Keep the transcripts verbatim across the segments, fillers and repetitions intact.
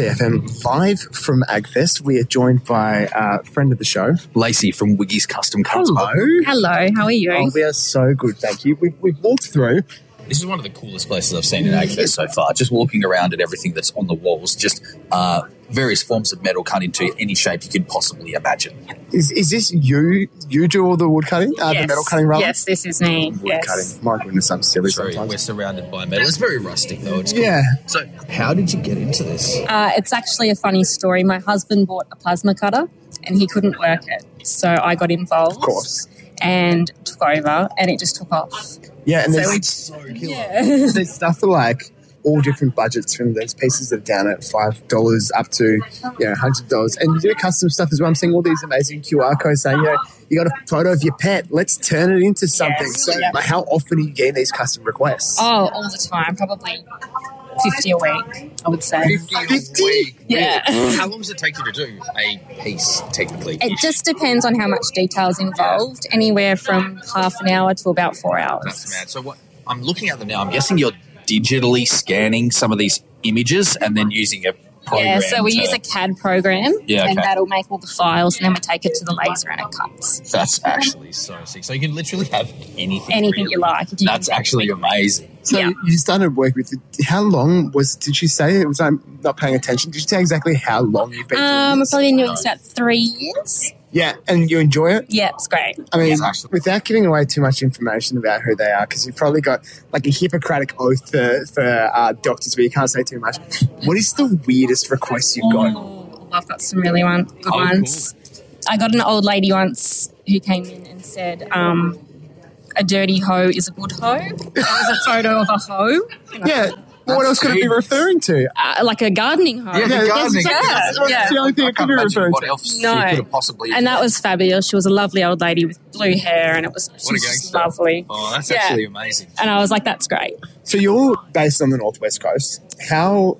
T F M live from AgFest. We are joined by a friend of the show, Lacey from Wiggy's Custom Cuts. Hello. Hello, how are you? Oh, we are so good, thank you. We've, we've walked through. This is one of the coolest places I've seen in AgFest so far. Just walking around at everything that's on the walls, just uh, various forms of metal cut into any shape you could possibly imagine. Is is this you? You do all the wood cutting? Uh, yes. The metal cutting, rather? Yes, this is me. Wood yes. cutting. My goodness, I'm silly Sorry, sometimes. we're surrounded by metal. It's very rustic, though. It's cool. Yeah. So, how did you get into this? Uh, it's actually a funny story. My husband bought a plasma cutter and he couldn't work it. So I got involved. Of course. And took over and it just took off. Yeah, and So there's, it's So killer. Yeah. there's stuff for like all different budgets, from those pieces that are down at five dollars up to, you know, one hundred dollars. And you do custom stuff as well. I'm seeing all these amazing Q R codes saying, you know, you got a photo of your pet. Let's turn it into something. Yes, So yeah. like, how often are you getting these custom requests? Oh, all the time. Probably fifty a week, I would say. fifty? Yeah. How long does it take you to do a piece, technically? It just depends on how much detail is involved. Anywhere from half an hour to about four hours. That's mad. So, what I'm looking at them now, I'm guessing you're digitally scanning some of these images and then using a program. Yeah, so we to- use a C A D program Yeah, and okay. that'll make all the files and then we take it to the laser and it cuts. That's actually so sick. So, you can literally have anything. Anything really. you like. If you That's can- actually amazing. So Yeah. you started work with, how long was, did you say, it was I'm not paying attention, did you say exactly how long you've been doing Um, I've this? probably been doing this about three years. Yeah, and you enjoy it? Yeah, it's great. I mean, It's actually- without giving away too much information about who they are, because you've probably got like a Hippocratic oath for, for uh, doctors, but you can't say too much. What is the weirdest request you've got? Oh, I've got some really one, good Oh, ones. I got an old lady once who came in and said, um, a dirty hoe is a good hoe. It was a photo of a hoe. Yeah, well, what else could it be genius. referring to? Uh, like a gardening hoe. Yeah, the Yeah, gardening. that's, Yeah, that's, that's yeah. the only thing I it could can't be imagine referring what to. else No. you could have possibly. And that was fabulous. She was a lovely old lady with blue hair and it was, she What a was just gangster. lovely. Oh, that's Yeah. actually amazing. And I was like, that's great. So you're based on the Northwest Coast. How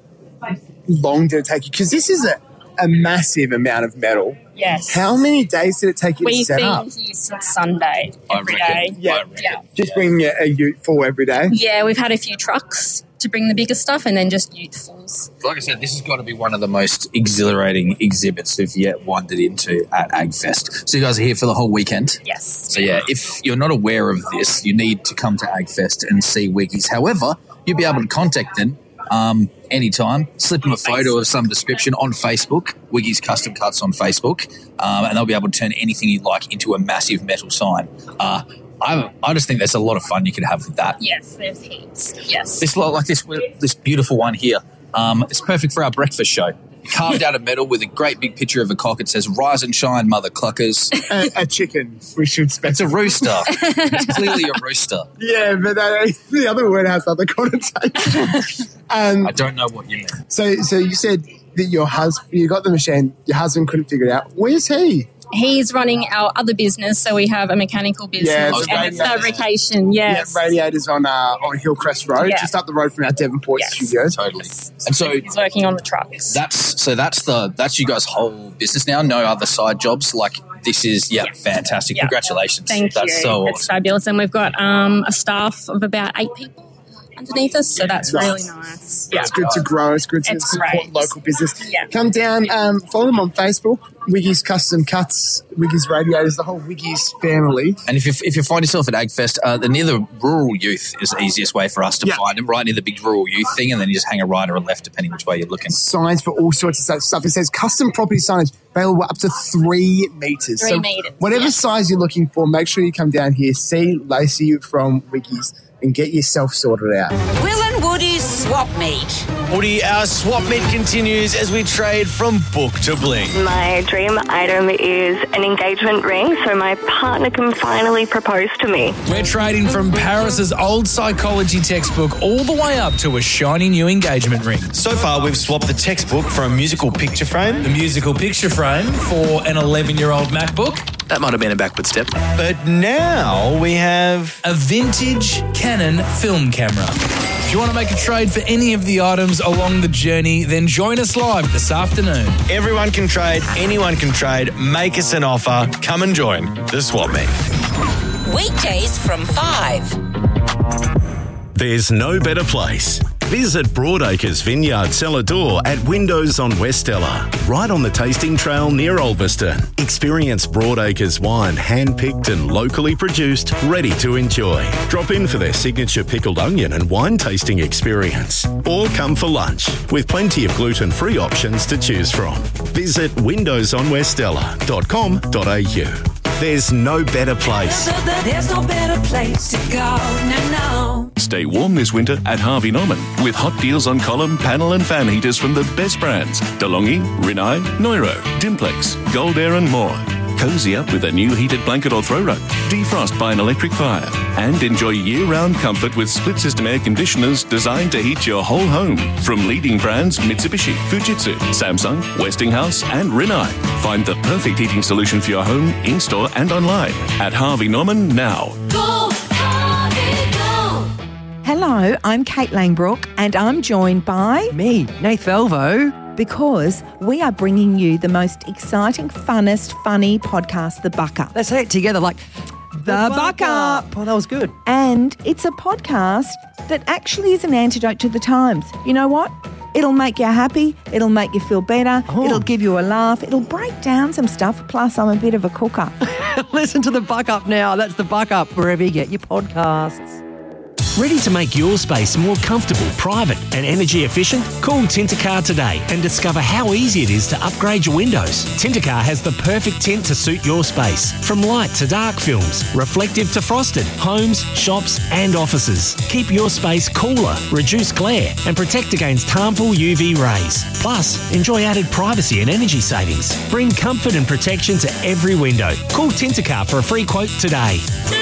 long did it take you? Because this is a, a massive amount of metal. Yes. How many days did it take you to We've set been up? here since Sunday, I every reckon. day. Yeah. I reckon. Yeah. Just bringing a, a ute full every day? Yeah, we've had a few trucks to bring the bigger stuff and then just utefuls. Like I said, this has got to be one of the most exhilarating exhibits we've yet wandered into at AgFest. So you guys are here for the whole weekend. Yes. So yeah, if you're not aware of this, you need to come to AgFest and see Wiggy's. However, you'll be able to contact them um, anytime. Slip them a photo of some description on Facebook, Wiggy's Custom Cuts on Facebook, um, and they'll be able to turn anything you like into a massive metal sign. Uh, I, I just think there's a lot of fun you could have with that. Yes, there's heaps. Yes. This like this this beautiful one here. Um, it's perfect for our breakfast show. Carved out of metal with a great big picture of a cock. It says "Rise and shine, mother cluckers." a, a chicken, we should It's specify. a rooster. It's clearly a rooster. Yeah, but that, the other word has other connotation. um, I don't know what you mean. so, so you said that your husband, you got the machine, your husband couldn't figure it out. Where's he? He's running our other business, so we have a mechanical business Yeah, it's and radiators. fabrication. Yes. Yeah, radiators on uh, on Hillcrest Road, Yeah. just up the road from our Devonport Yes. studios. Totally. And so He's working on the trucks. that's so that's the that's you guys' whole business now. No other side jobs. Like this is yeah, Yeah. fantastic. Yeah. Congratulations. Thank that's you. so It's awesome. fabulous. And we've got um, a staff of about eight people underneath us, so that's Nice. really nice. Yeah. It's good to grow. It's good to It's support great. local business. Yeah. Come down, um, follow them on Facebook. Wiggy's Custom Cuts, Wiggy's Radiators, the whole Wiggy's family. And if you, if you find yourself at AgFest, uh, the near the rural youth is the easiest way for us to Yeah. find them, right near the big rural youth thing, and then you just hang a right or a left depending which way you're looking. Signs for all sorts of stuff- stuff. It says custom property signage available up to three metres. Three metres, Whatever yeah. size you're looking for, make sure you come down here, see Lacey from Wiggy's, and get yourself sorted out. Will and Woody's swap meet. Woody, our swap meet continues as we trade from book to bling. My dream item is an engagement ring so my partner can finally propose to me. We're trading from Paris's old psychology textbook all the way up to a shiny new engagement ring. So far, we've swapped the textbook for a musical picture frame. The musical picture frame for an eleven-year-old MacBook. That might have been a backward step. But now we have... A vintage Canon film camera. If you want to make a trade for any of the items along the journey, then join us live this afternoon. Everyone can trade, anyone can trade. Make us an offer. Come and join the swap meet. Weekdays from five. There's no better place Visit Broadacres Vineyard Cellar Door at Windows on Westella, right on the tasting trail near Ulverston. Experience Broadacres wine, hand-picked and locally produced, ready to enjoy. Drop in for their signature pickled onion and wine tasting experience. Or come for lunch, with plenty of gluten-free options to choose from. Visit windows on westella dot com dot a u. There's no better place. There's no better place to go. No, no. Stay warm this winter at Harvey Norman with hot deals on column, panel and fan heaters from the best brands. DeLonghi, Rinnai, Neuro, Dimplex, Gold Air and more. Cozy up with a new heated blanket or throw rug. Defrost by an electric fire. And enjoy year-round comfort with split-system air conditioners designed to heat your whole home. From leading brands Mitsubishi, Fujitsu, Samsung, Westinghouse and Rinnai. Find the perfect heating solution for your home, in-store and online at Harvey Norman now. Go, Harvey, go. Hello, I'm Kate Langbrook and I'm joined by... Me, Nath Velvo. Because we are bringing you the most exciting, funnest, funny podcast, The Buck Up. Let's say it together like, The, the Buck, Buck Up. Up. Oh, that was good. And it's a podcast that actually is an antidote to the times. You know what? It'll make you happy. It'll make you feel better. Oh. It'll give you a laugh. It'll break down some stuff. Plus, I'm a bit of a cooker. Listen to The Buck Up now. That's The Buck Up, wherever you get your podcasts. Ready to make your space more comfortable, private and energy efficient? Call Tintercar today and discover how easy it is to upgrade your windows. Tintercar has the perfect tint to suit your space. From light to dark films, reflective to frosted, homes, shops and offices. Keep your space cooler, reduce glare and protect against harmful U V rays. Plus, enjoy added privacy and energy savings. Bring comfort and protection to every window. Call Tintercar for a free quote today.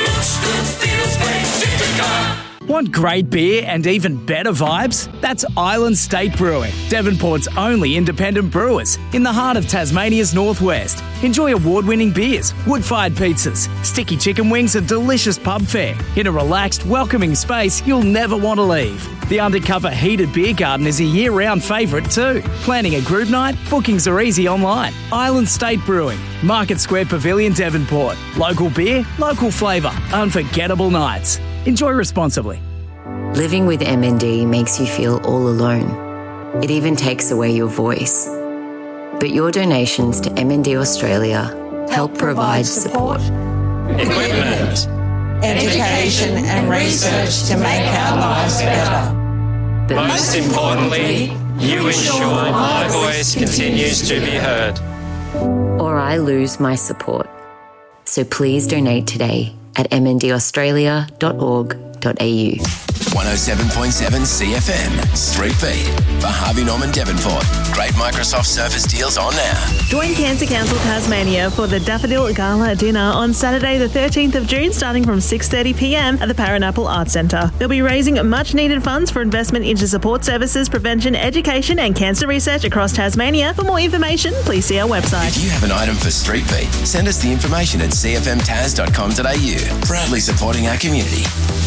Want great beer and even better vibes? That's Island State Brewing, Devonport's only independent brewers in the heart of Tasmania's northwest. Enjoy award-winning beers, wood-fired pizzas, sticky chicken wings and delicious pub fare in a relaxed, welcoming space you'll never want to leave. The undercover heated beer garden is a year-round favourite too. Planning a group night? Bookings are easy online. Island State Brewing, Market Square Pavilion, Devonport. Local beer, local flavour, unforgettable nights. Enjoy responsibly. Living with M N D makes you feel all alone. It even takes away your voice. But your donations to M N D Australia help provide support, equipment, education and research to make our lives better. But most importantly, you ensure my voice continues to be heard. Or I lose my support. So please donate today at m n d australia dot org dot a u. one oh seven point seven C F M, Street Beat, for Harvey Norman Devonport. Great Microsoft Surface deals on now. Join Cancer Council Tasmania for the Daffodil Gala Dinner on Saturday the thirteenth of June starting from six thirty p m at the Paranapple Arts Centre. They'll be raising much needed funds for investment into support services, prevention, education and cancer research across Tasmania. For more information, please see our website. If you have an item for Street Beat, send us the information at c f m tas dot com dot a u. Proudly supporting our community.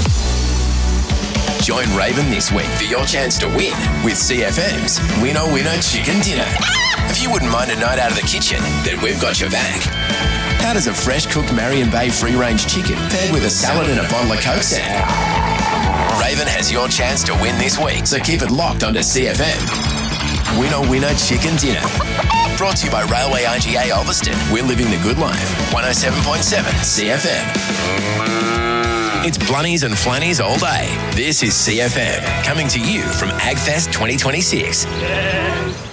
Join Raven this week for your chance to win with C F M's Winner Winner Chicken Dinner. If you wouldn't mind a night out of the kitchen, then we've got your back. How does a fresh cooked Marion Bay free-range chicken paired with a salad and a bottle of Coke sound? Raven has your chance to win this week, so keep it locked onto C F M. Winner Winner Chicken Dinner. Brought to you by Railway I G A Ulverston. We're living the good life. one oh seven point seven C F M. It's Blunnies and Flannies all day. This is C F M, coming to you from AgFest twenty twenty-six.